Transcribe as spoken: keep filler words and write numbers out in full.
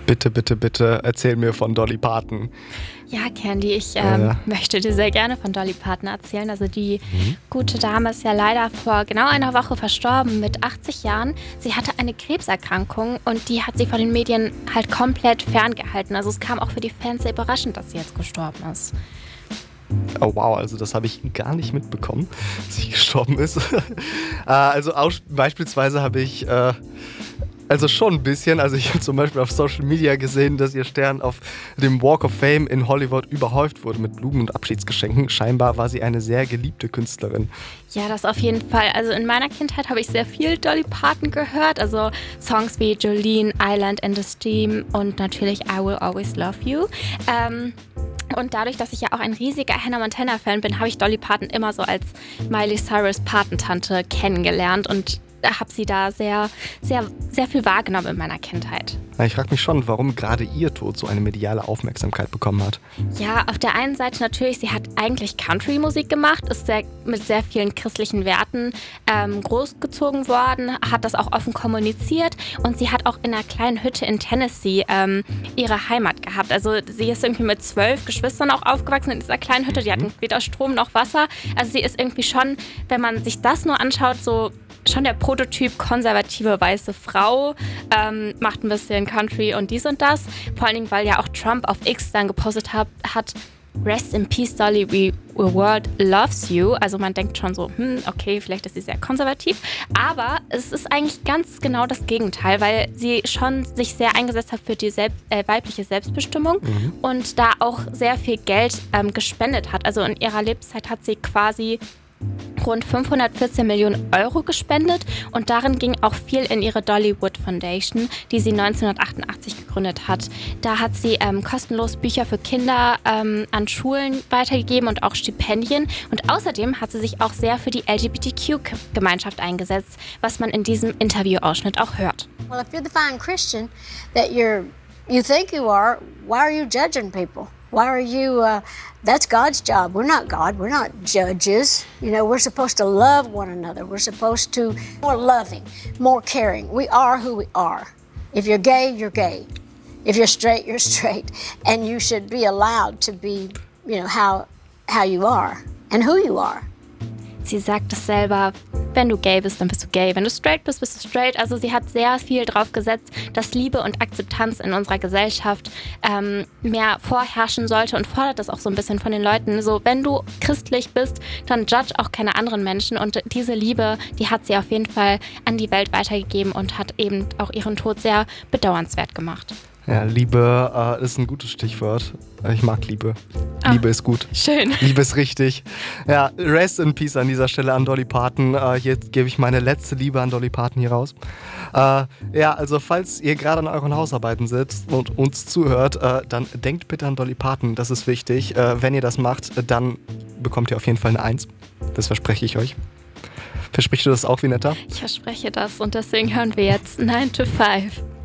Bitte, bitte, bitte erzähl mir von Dolly Parton. Ja, Candy, ich ähm, Ja. möchte dir sehr gerne von Dolly Parton erzählen. Also die mhm. gute Dame ist ja leider vor genau einer Woche verstorben mit achtzig Jahren. Sie hatte eine Krebserkrankung und die hat sie von den Medien halt komplett ferngehalten. Also es kam auch für die Fans sehr überraschend, dass sie jetzt gestorben ist. Oh wow, also das habe ich gar nicht mitbekommen, dass sie gestorben ist. äh, also auch, beispielsweise habe ich... Äh, Also schon ein bisschen. Also ich habe zum Beispiel auf Social Media gesehen, dass ihr Stern auf dem Walk of Fame in Hollywood überhäuft wurde mit Blumen und Abschiedsgeschenken. Scheinbar war sie eine sehr geliebte Künstlerin. Ja, das auf jeden Fall. Also in meiner Kindheit habe ich sehr viel Dolly Parton gehört. Also Songs wie Jolene, Island in the Stream und natürlich I Will Always Love You. Ähm, und dadurch, dass ich ja auch ein riesiger Hannah Montana-Fan bin, habe ich Dolly Parton immer so als Miley Cyrus Patentante kennengelernt und habe sie da sehr, sehr, sehr viel wahrgenommen in meiner Kindheit. Ich frage mich schon, warum gerade ihr Tod so eine mediale Aufmerksamkeit bekommen hat. Ja, auf der einen Seite natürlich, sie hat eigentlich Country-Musik gemacht, ist sehr, mit sehr vielen christlichen Werten ähm, großgezogen worden, hat das auch offen kommuniziert und sie hat auch in einer kleinen Hütte in Tennessee ähm, ihre Heimat gehabt. Also sie ist irgendwie mit zwölf Geschwistern auch aufgewachsen in dieser kleinen Hütte, die hatten weder Strom noch Wasser. Also sie ist irgendwie schon, wenn man sich das nur anschaut, so schon der Prototyp konservative weiße Frau, ähm, macht ein bisschen Country und dies und das. Vor allen Dingen, weil ja auch Trump auf X dann gepostet hat, hat Rest in Peace, Dolly, we, the world loves you. Also man denkt schon so, hm, okay, vielleicht ist sie sehr konservativ. Aber es ist eigentlich ganz genau das Gegenteil, weil sie schon sich sehr eingesetzt hat für die Selbst, äh, weibliche Selbstbestimmung mhm. und da auch sehr viel Geld ähm, gespendet hat. Also in ihrer Lebenszeit hat sie quasi rund fünfhundertvierzehn Millionen Euro gespendet und darin ging auch viel in ihre Dollywood Foundation, die sie neunzehnhundertachtundachtzig gegründet hat. Da hat sie ähm, kostenlos Bücher für Kinder ähm, an Schulen weitergegeben und auch Stipendien und außerdem hat sie sich auch sehr für die L G B T Q-Gemeinschaft eingesetzt, was man in diesem Interviewausschnitt auch hört. Well, if you're the fine Christian that you're, you think you are, why are you judging people? Why are you, uh, that's God's job. We're not God. We're not judges. You know, we're supposed to love one another. We're supposed to be more loving, more caring. We are who we are. If you're gay, you're gay. If you're straight, you're straight. And you should be allowed to be, you know, how, how you are and who you are. Sie sagt es selber, wenn du gay bist, dann bist du gay. Wenn du straight bist, bist du straight. Also sie hat sehr viel drauf gesetzt, dass Liebe und Akzeptanz in unserer Gesellschaft ähm, mehr vorherrschen sollte und fordert das auch so ein bisschen von den Leuten. So, wenn du christlich bist, dann judge auch keine anderen Menschen. Und diese Liebe, die hat sie auf jeden Fall an die Welt weitergegeben und hat eben auch ihren Tod sehr bedauernswert gemacht. Ja, Liebe äh, ist ein gutes Stichwort. Ich mag Liebe. Ah, Liebe ist gut. Schön. Liebe ist richtig. Ja, rest in peace an dieser Stelle an Dolly Parton. Äh, jetzt gebe ich meine letzte Liebe an Dolly Parton hier raus. Äh, ja, also falls ihr gerade an euren Hausarbeiten sitzt und uns zuhört, äh, dann denkt bitte an Dolly Parton. Das ist wichtig. Äh, wenn ihr das macht, dann bekommt ihr auf jeden Fall eine Eins. Das verspreche ich euch. Versprichst du das auch, Vinetta? Ich verspreche das und deswegen hören wir jetzt nine to five.